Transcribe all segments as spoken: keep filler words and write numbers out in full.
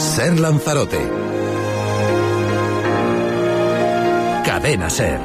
Ser Lanzarote. Cadena Ser.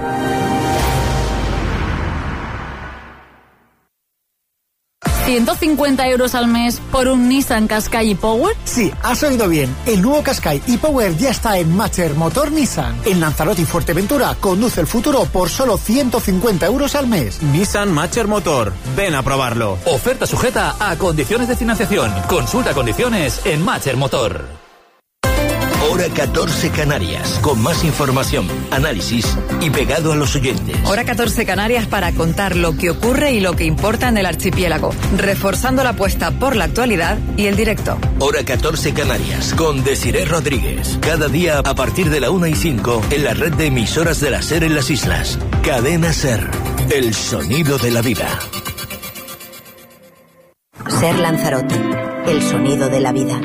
¿ciento cincuenta euros al mes por un Nissan Qashqai e-Power? Sí, has oído bien. El nuevo Qashqai e-Power ya está en Macher Motor Nissan. En Lanzarote y Fuerteventura, conduce el futuro por solo ciento cincuenta euros al mes. Nissan Macher Motor. Ven a probarlo. Oferta sujeta a condiciones de financiación. Consulta condiciones en Macher Motor. Hora catorce Canarias, con más información, análisis y pegado a los oyentes. Hora catorce Canarias para contar lo que ocurre y lo que importa en el archipiélago, reforzando la apuesta por la actualidad y el directo. Hora catorce Canarias, con Desiré Rodríguez. Cada día a partir de la una y cinco en la red de emisoras de la SER en las islas. Cadena SER, el sonido de la vida. SER Lanzarote, el sonido de la vida.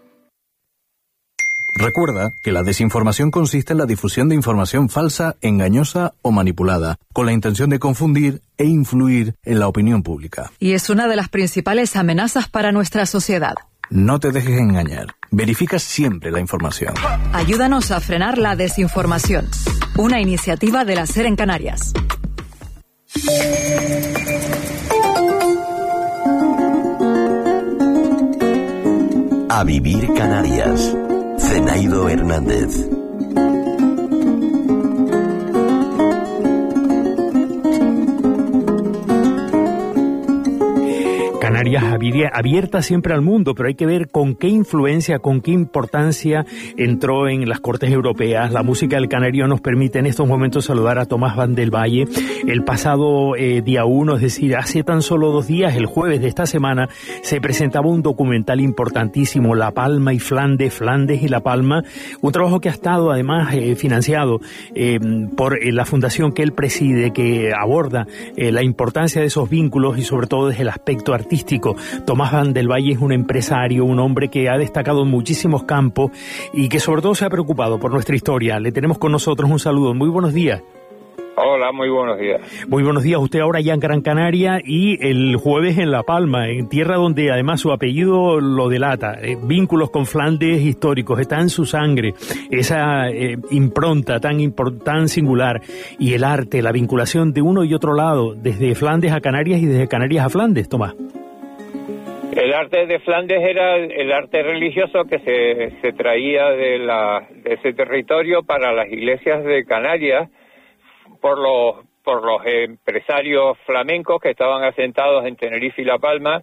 Recuerda que la desinformación consiste en la difusión de información falsa, engañosa o manipulada, con la intención de confundir e influir en la opinión pública. Y es una de las principales amenazas para nuestra sociedad. No te dejes engañar. Verifica siempre la información. Ayúdanos a frenar la desinformación. Una iniciativa de la SER en Canarias. A vivir Canarias. Zenaido Hernández. Canarias abierta siempre al mundo, pero hay que ver con qué influencia, con qué importancia entró en las Cortes Europeas. La música del canario nos permite en estos momentos saludar a Tomás Van del Valle. El pasado eh, día uno, es decir, hace tan solo dos días, el jueves de esta semana, se presentaba un documental importantísimo, La Palma y Flandes, Flandes y La Palma, un trabajo que ha estado además eh, financiado eh, por eh, la fundación que él preside, que aborda eh, la importancia de esos vínculos y sobre todo desde el aspecto artístico. Tomás Van del Valle es un empresario, un hombre que ha destacado en muchísimos campos y que sobre todo se ha preocupado por nuestra historia. Le tenemos con nosotros. Un saludo. Muy buenos días. Hola, muy buenos días. Muy buenos días. Usted ahora ya en Gran Canaria y el jueves en La Palma, en tierra donde además su apellido lo delata. Eh, vínculos con Flandes históricos, está en su sangre. Esa eh, impronta tan, tan singular. Y el arte, la vinculación de uno y otro lado, desde Flandes a Canarias y desde Canarias a Flandes, Tomás. El arte de Flandes era el arte religioso que se, se traía de, la, de ese territorio para las iglesias de Canarias por los, por los empresarios flamencos que estaban asentados en Tenerife y La Palma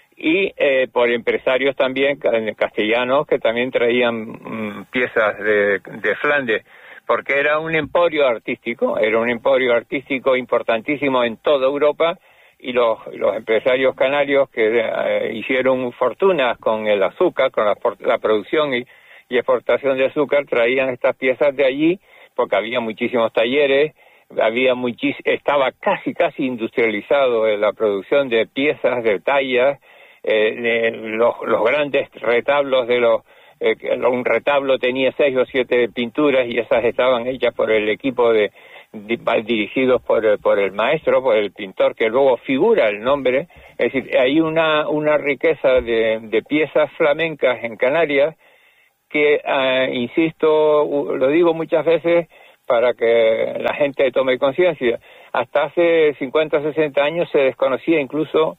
y eh, por empresarios también castellanos que también traían mm, piezas de, de Flandes, porque era un emporio artístico, era un emporio artístico importantísimo en toda Europa. Y los, los empresarios canarios que eh, hicieron fortunas con el azúcar, con la, la producción y, y exportación de azúcar, traían estas piezas de allí, porque había muchísimos talleres, había muchis, estaba casi, casi industrializado en la producción de piezas, de tallas, eh, de los, los grandes retablos de los, eh, un retablo tenía seis o siete pinturas y esas estaban hechas por el equipo de dirigidos por, por el maestro, por el pintor, que luego figura el nombre. Es decir, hay una, una riqueza de, de piezas flamencas en Canarias que, uh, insisto, lo digo muchas veces para que la gente tome conciencia. Hasta hace cincuenta, sesenta años se desconocía incluso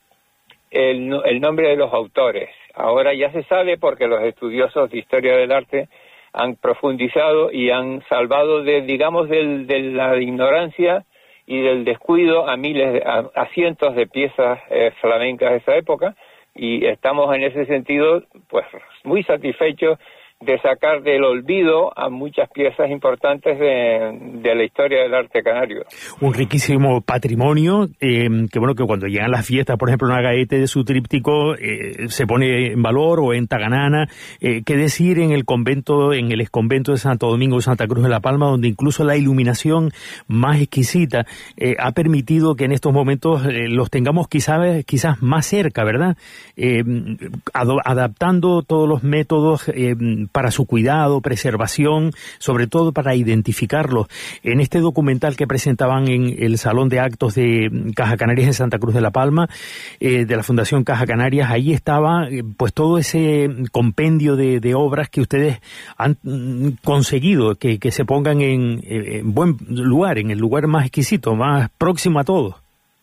el, el nombre de los autores. Ahora ya se sabe porque los estudiosos de historia del arte han profundizado y han salvado de, digamos, del, de la ignorancia y del descuido a miles, de, a, a cientos de piezas eh, flamencas de esa época, y estamos en ese sentido, pues, muy satisfechos de sacar del olvido a muchas piezas importantes de, de la historia del arte canario. Un riquísimo patrimonio, eh, que bueno, que cuando llegan las fiestas, por ejemplo, una gaete de su tríptico eh, se pone en valor, o en Taganana, eh, qué decir en el convento, en el exconvento de Santo Domingo de Santa Cruz de la Palma, donde incluso la iluminación más exquisita eh, ha permitido que en estos momentos eh, los tengamos quizás, quizás más cerca, ¿verdad? Eh, ad- adaptando todos los métodos, eh, para su cuidado, preservación, sobre todo para identificarlos. En este documental que presentaban en el Salón de Actos de Caja Canarias en Santa Cruz de la Palma, eh, de la Fundación Caja Canarias, ahí estaba eh, pues todo ese compendio de, de obras que ustedes han mm, conseguido que, que se pongan en, en buen lugar, en el lugar más exquisito, más próximo a todo.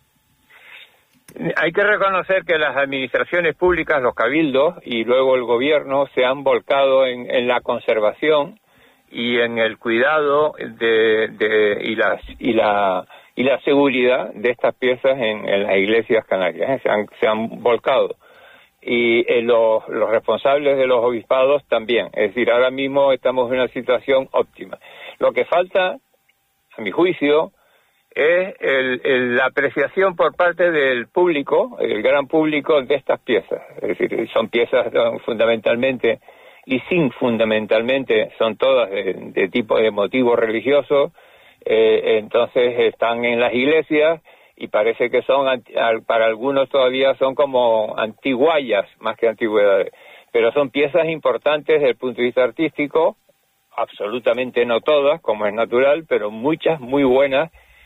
Hay que reconocer que las administraciones públicas, los cabildos y luego el gobierno se han volcado en, en la conservación y en el cuidado de, de y las y la y la seguridad de estas piezas en, en las iglesias canarias, ¿eh? se han se han volcado y eh, los los responsables de los obispados también. Es decir, ahora mismo estamos en una situación óptima. Lo que falta, a mi juicio, es el, el, la apreciación por parte del público, el gran público, de estas piezas. Es decir, son piezas fundamentalmente, y sin fundamentalmente, son todas de, de tipo de motivo religioso, eh, entonces están en las iglesias y parece que son, para algunos todavía son como antiguallas más que antigüedades, pero son piezas importantes desde el punto de vista artístico, absolutamente no todas, como es natural, pero muchas muy buenas,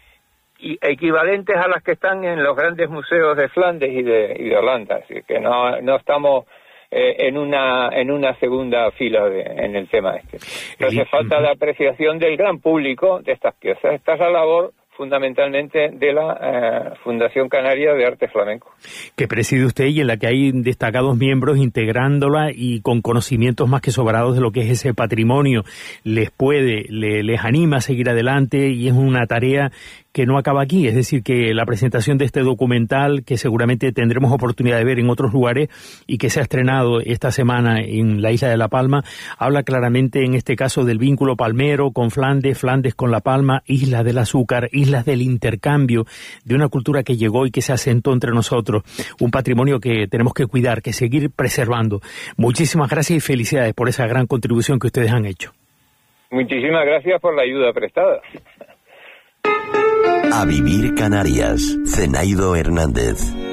y equivalentes a las que están en los grandes museos de Flandes y de, y de Holanda, así que no no estamos eh, en una en una segunda fila de, en el tema este. Entonces falta la apreciación del gran público de estas piezas. Esta es la labor fundamentalmente de la eh, Fundación Canaria de Arte Flamenco, que preside usted y en la que hay destacados miembros integrándola y con conocimientos más que sobrados de lo que es ese patrimonio. Les puede, le, les anima a seguir adelante y es una tarea que no acaba aquí, es decir, que la presentación de este documental, que seguramente tendremos oportunidad de ver en otros lugares y que se ha estrenado esta semana en la isla de La Palma, habla claramente en este caso del vínculo palmero con Flandes, Flandes con La Palma, Isla del Azúcar, islas del intercambio, de una cultura que llegó y que se asentó entre nosotros, un patrimonio que tenemos que cuidar, que seguir preservando. Muchísimas gracias y felicidades por esa gran contribución que ustedes han hecho. Muchísimas gracias por la ayuda prestada. A vivir Canarias, Zenaido Hernández.